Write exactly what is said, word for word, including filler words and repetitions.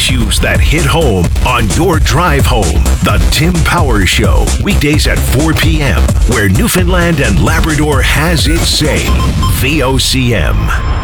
issues that hit home on your drive home. The Tim Power Show, weekdays at four p.m., where Newfoundland and Labrador has its say. V O C M.